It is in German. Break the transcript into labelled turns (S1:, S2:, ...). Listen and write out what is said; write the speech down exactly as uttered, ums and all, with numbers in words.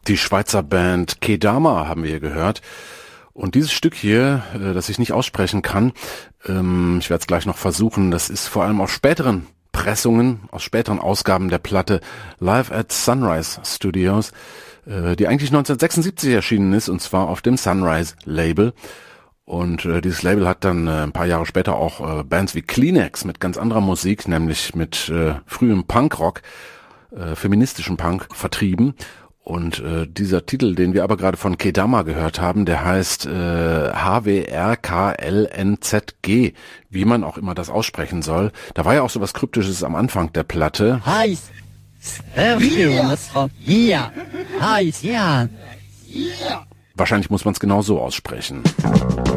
S1: Die Schweizer Band Kedama haben wir hier gehört. Und dieses Stück hier, äh, das ich nicht aussprechen kann, ähm, ich werde es gleich noch versuchen, das ist vor allem aus späteren Pressungen, aus späteren Ausgaben der Platte Live at Sunrise Studios, äh, die eigentlich neunzehnhundertsechsundsiebzig erschienen ist, und zwar auf dem Sunrise-Label. Und äh, dieses Label hat dann äh, ein paar Jahre später auch äh, Bands wie Kleenex mit ganz anderer Musik, nämlich mit äh, frühem Punkrock, äh, feministischen Punk, vertrieben. Und äh, dieser Titel, den wir aber gerade von Kedama gehört haben, der heißt äh, H W R K L N Z G, wie man auch immer das aussprechen soll. Da war ja auch so was Kryptisches am Anfang der Platte.
S2: Heiß. Hier. Heiß, ja.
S1: Wahrscheinlich muss man es genau so aussprechen.